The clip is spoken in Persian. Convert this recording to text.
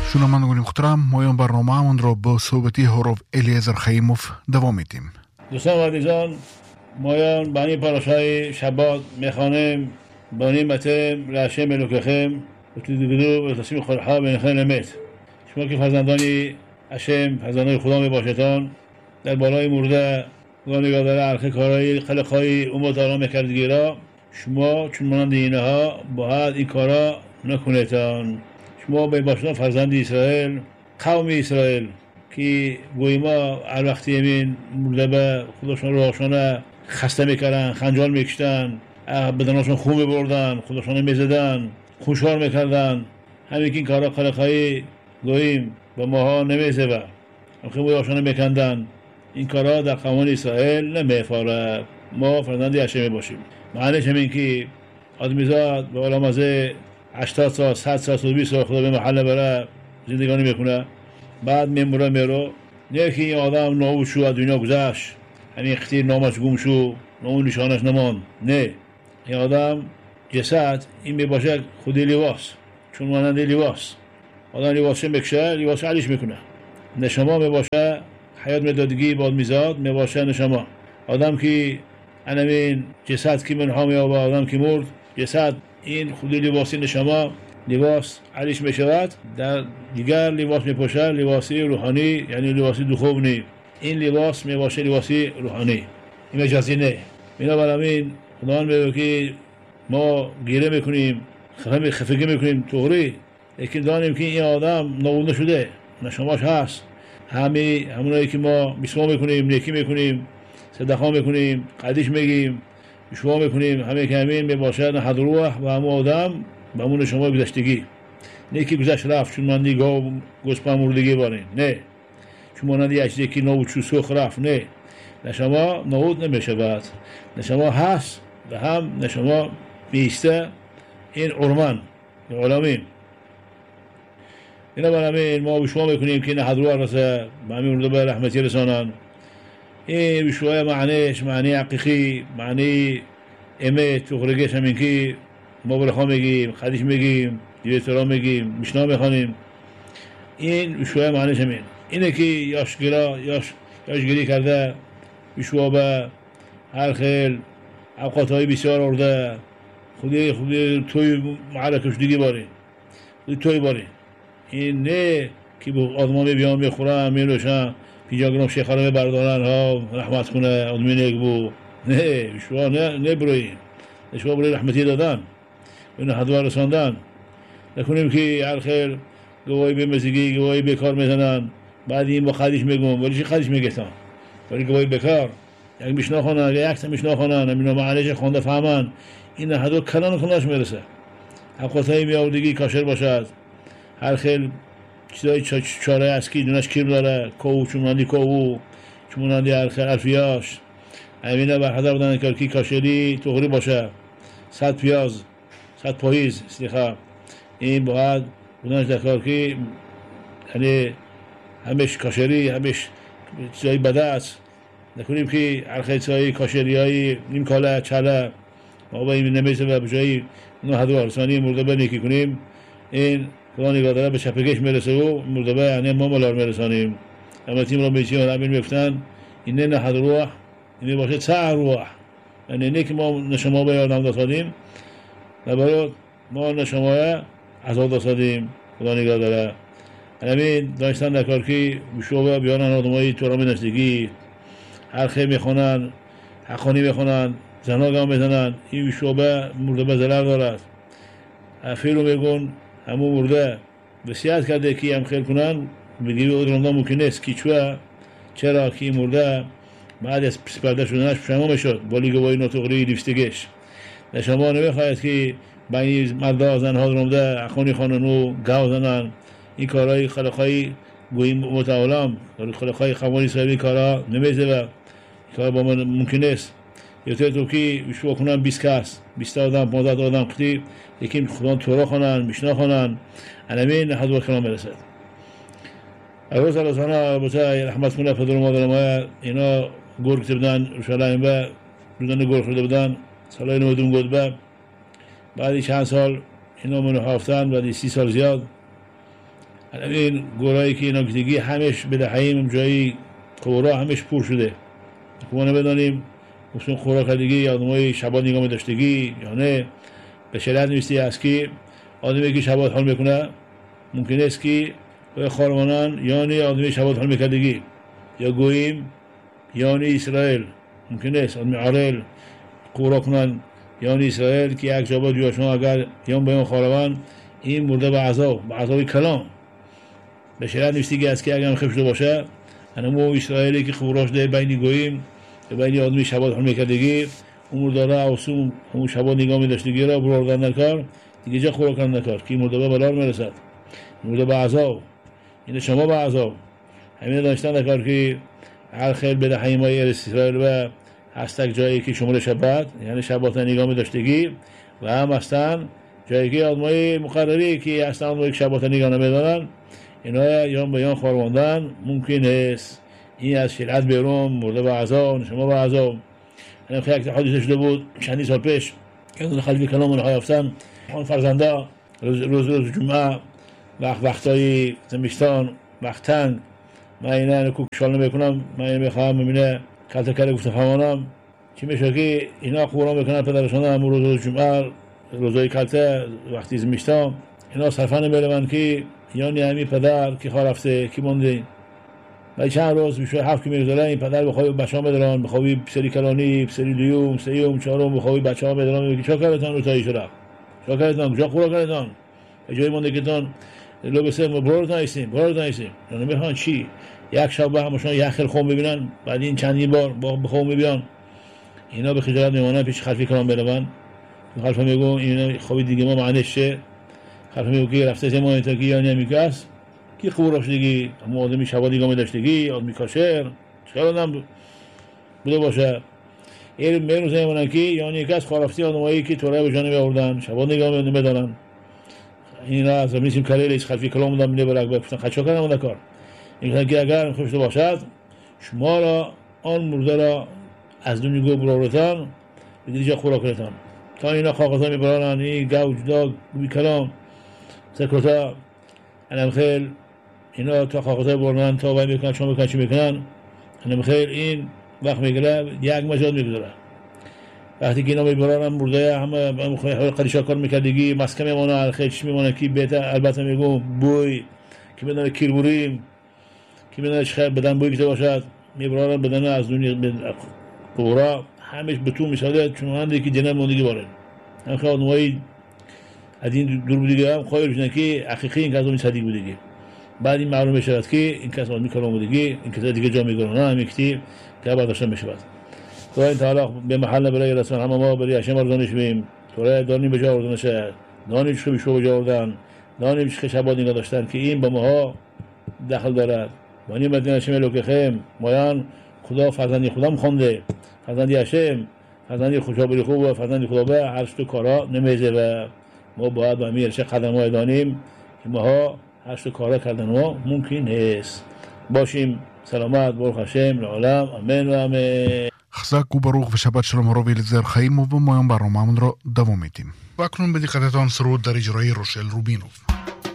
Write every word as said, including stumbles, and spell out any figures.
شنوندگان محترم، ما برنامه‌مون را با صحبتی هروف الیعزر خیموف دوام میدیم. دوستان و عزیزان، مایان بانی پاراشای شبات میخوانیم بانی متم رشه ملوکخم و تدیگدو و تصمیم خورها بینخن نمیت. شما که فرزندانی اشم فرزندان خدا می باشتان در بالای مرده گانگاه داره عرخه کارهای خلقهای امت آرام کردگیرا، شما چون مانند اینها باید این کارا نکنیتان. شما به باشتان فرزند اسرائیل، قوم اسرائیل که گوی ما هر وقتی امین مرده به خودشان روشانه خسته میکردن، خنجال میکشتن، بدنشان خون میبردن، خودشان میزدن، خوشحال میکردن. همین که این کارا خلقهای گوییم به ماها نمیزه و خیلی روشانه میکندن. این کارا در قوم اسرائیل نمیفاره. ما فرزندی هشمی باشیم. معنیش همین که آدمیزاد به علامزه هشتاد سال، صد سال، صد و بیست سال خدا به محله بره زندگانی میکنه، بعد میموره میرو. نه که این آدم نابود شو از دنیا گذشت، همین اختیر نامش گم شو، نام نشانش نماند. نه، این آدم جسد این میباشه خودی لباس، چون مانند لباس آدم لباسش میکشه، لباس علیش میکنه. نشما میباشه حیات میدادگی باد میزاد میباشه نشما. آدم که انمین جسد که منها میابه، آدم که مرد جسد این خودی لباسی نشما لباس علیش میشود، در دیگر لباس میپوشه، لباسی روحانی یعنی لباسی دخوونی. این لباس میباشه لباسی روحانی، این مجازی نه. اینا برامین خداوند میگه که ما گیره میکنیم، خفه خفگی میکنیم طوری، لیکن دانیم که این آدم نابود نشده، نشماش هست. همه همونایی که ما میسوا میکنیم، نیکی میکنیم، صدقه میکنیم، قدیش میگیم، شما میکنیم، همه که همین میباشه نه حضروح و همون آدم و همون شما گذشتگی. نه که گذشت رفت چون من دیگه گسپا مردگی بارین، نه چون من دیگه اجزه که نابود شو سوخ رفت. نه، نشما نابود نمیشه بعد، نشما هست و هم نشما میسته این ارمان علامین. اینا برامین ما بشما میکنیم که نه حضروح رسه و همین مرده به رحمتی رسانن. این بشویه معنیش معنی حقیقی، معنی امت و خرگش همین که ما برخوا میگیم، خدیش میگیم، دیوه ترا میگیم، مشنا میخوانیم. این بشویه معنیش همین. اینه که یاشگیرا یاش یاشگیری کرده بشویه به هر خیل اوقاتهای بسیار آورده. خودی خودی توی معرکش دیگی باری، خودی توی باری. این نه که آدمان بیان میخورن میروشن پیجا گرام شیخانه بردارن ها رحمت کنه آدمی نیک بو. نه شما نه نه بروی شما بروی رحمتی دادن اینو حدوار رساندن. نکنیم که هر خیر گواهی به مزگی گواهی بیکار میزنن، بعد این با خدیش میگم ولی چی خدیش میگتن ولی گواهی بیکار. یک میشنا خونن یک تا میشنا خونن اینا معلش خونده فهمن این حدو کلان کناش میرسه. حقوقای میاوردگی کاشر باشد، هر خیر چیزای چاره است که دونش کیم داره، کوو چوناندی کوو چوناندی هر خیر الفیاش همینه بر حضر بودن که کاشری توغری باشه، صد پیاز صد پاییز استیخا این باید بودنش در کار که یعنی همش کاشری همش چیزای بده است. نکنیم که هر خیر چیزای کاشری های نیم کاله چله ما با این نمیشه و بجایی اونو حضر رسانی مرده به نیکی کنیم. این خدا نگاه داره به چپگش میرسه و مردبه یعنی ما ملار میرسانیم. اما تیم را بیچی و نبین میفتن این نه حد روح این باشه چه روح یعنی نه که ما نشما به یادم داشتیم نباید ما نشمایه عذاب داشتیم. خدا نگاه داره همین داشتن در کار که بشوبه بیانن آدمایی تو را نشدگی هر خیلی میخونن حقانی میخونن زنها گام میزنن. این بشوبه مردبه ضرر دارد. فیلو میگون همون مرده وصیت کرده که هم خیر کنن بگیری او درونده ممکن است که چوه چرا که مرده بعد از سپرده شدنش پشیمان میشد ولی گواهی ناطقی لیفستگش. شما نمیخواهید که بین مردا زنها درونده اخونی خانن و گاو زنن. این کارهای خلقهای گویی متعالم خلقهای خوانی سایبی کارها نمیزه و کار با من ممکن است. یه تو که شما کنن بیست کس بیست آدم پانزده آدم قطعی لیکن خدا تورا خونن میشنا خونن علمین حضور کلام برسد. اول سال سانا البته رحمت کنه پدر و مادر ما اینا گور کتب بودن روشلایم به دودن گور خورده بودن سالای نودون گود به بعدی چند سال اینا منو حافتن بعدی سی سال زیاد این گورایی که اینا گفتگی همش به دهیم جایی قورا همش پر شده. ما نمیدانیم اصلا خوراک دیگه آدمای شبات نگاه داشتگی یا نه. به شرط نیستی است که آدمی که شبات حال میکنه ممکن است که خارمانان یعنی آدمی شبات حال میکردگی یا گویم یعنی اسرائیل ممکن است آدمی عرل قورا کنن یعنی اسرائیل که یک جواب دیوشون اگر یان بیان خارمان این مرده به عذاب به عذاب کلام به شرط نیستی که از که اگر خفشده باشه انمو اسرائیلی که خوراش ده بین گویم بین آدمی شبات حال میکردگی اون مرده را اوسوم اون شبات نگاه میداشتگی را بروردن نکار دیگه جا خورا کردن نکار که مرده به بلار میرسد مرده به عذاب این شما به عذاب همین داشتن نکار که هر خیل بده حیمای اسرائیل و هستک جایی که شمول شبات یعنی شبات نگاه میداشتگی و هم هستن جایی که آدمای مقرری که هستن آدمای شبات نگاه نمیدارن اینا یان به یان خارواندن ممکن است این از شریعت بیرون مرده به عذاب شما به عذاب. این خیلی حادثه شده بود چندی سال پیش که اون خلیفه کلام اونها یافتن اون فرزنده روز روز روز جمعه وقت وقتای زمستان وقت تنگ من اینا کوکشال نمیکنم من میخوام ببینه کلت کله گفته خانم چی میشه که اینا قرآن میکنن پدرشون هم روز روز جمعه روزای کلت وقتی زمستان اینا صرفا نمیرن که یعنی همین پدر که خوا رفته کی مونده و چند روز میشه هفت که میگذره این پدر بخوای بچه‌ها بدران بخوای سری کلانی سری دیوم سیوم چهارم بخوای بچه‌ها بدران میگه چا کارتون رو تایی شده چا کارتون کجا خورا کارتون جای مونده که تون لوبسه برورت نیستیم برورت نیستیم یعنی میخوان چی یک شب با همشون یک خیل خون ببینن بعد این چندی بار با بخوام میبیان اینا به خجالت میمونن پیش خلفی کلام بروان خلفا میگو اینا خوبی دیگه ما معنیش چه خلفا میگو که رفته زمان تا کی یعنی میگاس کی خوراش دیگه اما آدمی شبا دیگه داشتگی آدمی کاشر چرا نم بوده باشه این میرو زمانه که یعنی یک از خرافتی آدمایی که توره به جانب آوردن شبا نگاه نمیدارن اینا از میسیم کلیل از خلفی کلام دادن میبرک بگفتن خچا کردن اون کار این که اگر خوشته باشد شما را آن مرده را از دنیا گو برورتان به دیگه خوراک کنتان تا اینا خاقتا میبرانن این گوج دا گوی کلام سکرتا انم خیل اینا تا خاقتا برانن تا وای میکنن شما میکنن چی میکنن انم خیل این وقت میگره یک مجال میگذاره وقتی که اینا میبرانن مرده همه قریشا کار میکردگی مسکه میمانه خیل چی میمانه کی بهتر البته میگو بوی که بدن کیر بریم که بدن خیل بدن بوی کده باشد میبرانن بدن از دنیا قورا همش بتون میشاده چون هنده که جنب موندگی بارن هم خیلی آدمایی از این دور بودگی هم خواهی روشنه که حقیقی این کس آدمی صدیق بودگی بعد این معلوم بشود که این کس آدمی کلام بودگی این کس دیگه جا میگرانه هم اکتی که برداشتن بشود تو این تعالی به محل برای رسول همه ما برای هشم آردانش بیم تو دانیم به جا آردانشه دانیم چه بیشو به جا آردن دانیم چه شباد نگاه داشتن که این با ماها دخل دارد وانی مدین هشم الوک خیم مایان خدا فرزندی خدا مخونده فرزندی هشم فرزندی خوشابری خوب و فرزندی خدا به هر شتو کارا نمیزه و ما باید با امیر چه قدم های دانیم که ماها هر شتو کارا کردن ما ممکن نیست باشیم سلامت برخ هشم لعالم امین و امین خزاک و بروغ و شبت شلوم رو ویل زیر خیم و با مایان برنامه‌مون رو دوام میدیم و اکنون به دقتتان سرود در اجرای روشل روبینوف.